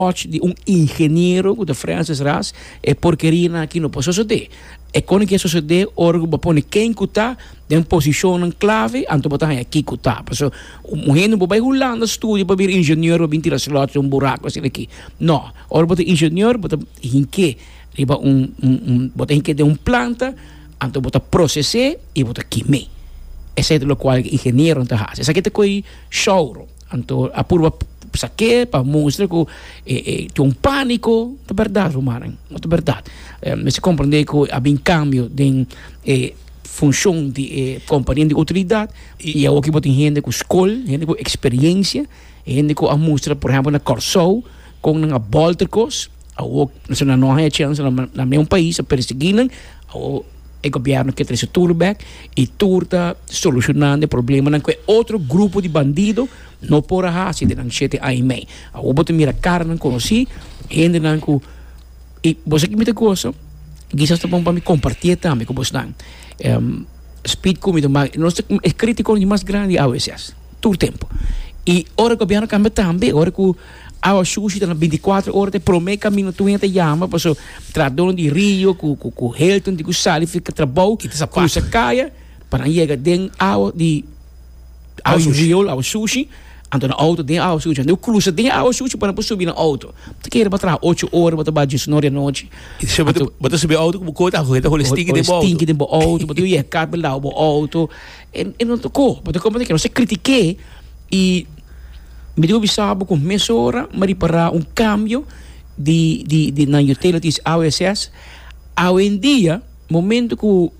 de um engenheiro da Francis Ras é porcaria aqui no posso suceder. É quando que suceder, ora que põe quem que está em posição clave, então botar aqui que está. Porque um gente não vai rolar no estúdio para vir engenheiro, para tirar slot um buraco assim aqui. Não, ora botar engenheiro, botar em que riba botar em que de planta, então botar processar e botar queimar. Esse é o qual engenheiro não faz. Essa aqui é coi show, então a purva saque para mostrar que tem pânico, é verdade, Romano, é verdade. Mas se compreende que há um cambio de função de companhia de utilidade e é o que tem gente com escola, gente com experiência, gente com a mostra, por exemplo, na Corso, com na Balticos, ou na não há chance na meu país a perseguir, ou o governo que traz o turback e turta solucionando o problema com outro grupo de bandidos não por a se de não chete aí mei a o botar mira cara não conheci ainda não com e você que me te gosta quizás tá bom para me compartilhar também com você speed comida mas nós é crítico de mais grande a vezes todo tempo e hora que o governo cambia também hora que a sushi na 24 horas de promete caminho tu entra llama passo tradon de Rio com Hilton de Sali fica trabalho com essa caia para chegar dentro de ao Rio ao sushi então na auto dentro ao sushi eu cruzo dentro ao sushi para subir na auto tu quer para 8 horas para baixo sonora noite e se você subir auto como coisa correta holistic de auto para ir cabo lá o auto e não tocou porque como que não se critiquei e me deu bisabo com mesura mas para cambio de na utilities AWS hoje em dia momento que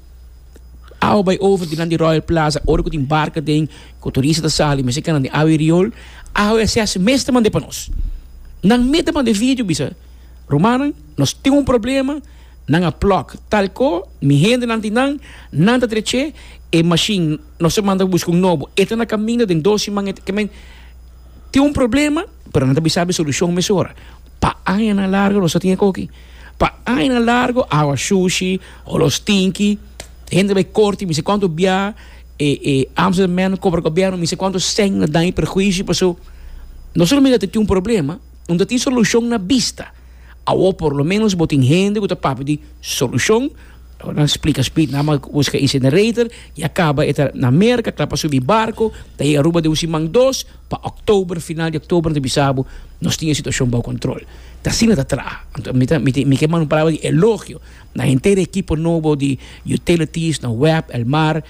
ao by over de Royal Plaza ora que embarca tem com turista da sala mas que na de Aeriol AWS mestre mande para nós não mete mande vídeo bisa Romano nós temos problema não a block tal co mi gente não tá treche e machine nós manda buscar novo eta na caminho de 12 manhã que tem problema, pero não sabe solução mesura. Pa aí na largo, nós tinha coque. Pa aí na largo, água sushi, ou los tinky, gente vai corte, me sei quanto bia, Amsterdam, cobra governo, me sei quanto sem na daí prejuízo, passou. Não somente tem problema, não tem solução na vista. Ou por lo menos botem gente que tá papo de solução. Dan explica speed nama busca incinerator e acaba na América para subir barco daí Aruba de Usimang 2 para outubro final de outubro de Bisabo nós tínhamos situação bajo controle da cena da tra me queimando palavra de elogio na inteira equipe novo de utilities na web el mar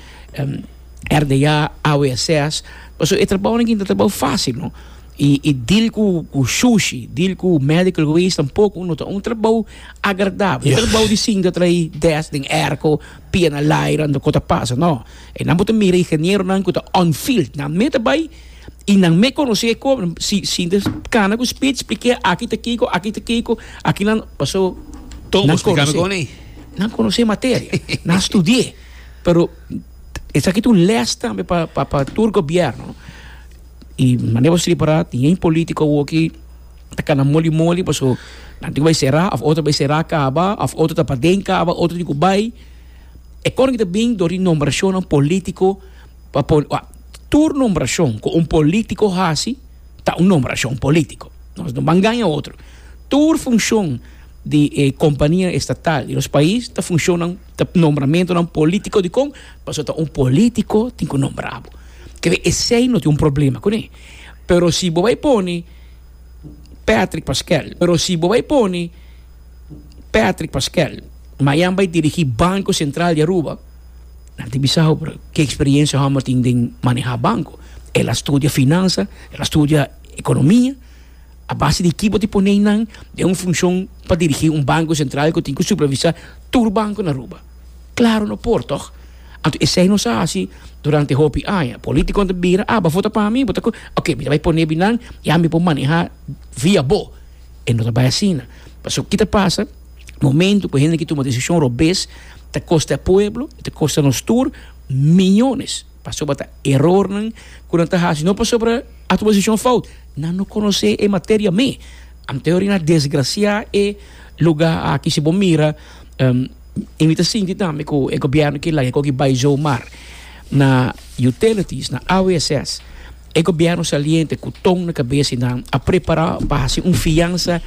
RDA AWS então é trabalho fácil não e deal com sushi, deal com medical waste tampouco trabalho agradável, trabalho de sim de trair 10 de erco, pia na laira, no cota passa, não. E não pode mirar engenheiro não cota on field, não meta vai e não me conhecer como se de cana com speed expliquei aqui tá kiko, aqui não passou todo explicando com ele. Não conhecer matéria, não estudei, pero isso aqui tu lês também para todo governo. E maneira de separar tinha político aqui tá na moli passo nanti vai será a outra vai será acaba a outra tá para dentro acaba outra de Dubai é quando que bem do nomeação político para tur nomeação com político hasi tá nomeação político nós não vamos ganhar outro tur função de companhia estatal e os países tá funcionam tá nomeamento não político de como passo tá político tem que nomear que esse aí não tem problema com ele. Pero se você põe Patrick Pascal, Miami vai dirigir Banco Central de Aruba, não tem bisao que experiência Hammer tem de manejar banco. Ela estudia finança, ela estudia economia, a base de equipe de põe não é uma função para dirigir banco central que tem que supervisar todo o banco na Aruba. Claro, no Porto. Então, esse aí não sabe assim, durante o político de bira, vota para mim, ok, me vai pôr binan, e a mim pode manejar via bo. E não vai assim, mas o que te passa, momento que a gente toma decisão robês, te custa o pueblo, te custa nos tour, milhões. Passou para erro, quando te assim, não passou para a tua decisão falta. Não conhece a matéria me. A teoria desgracia é lugar aqui se bom mira, invita sinti também com o governo que lá que vai mar na utilities na AWS o governo saliente com tom na cabeça a preparar para fazer fiança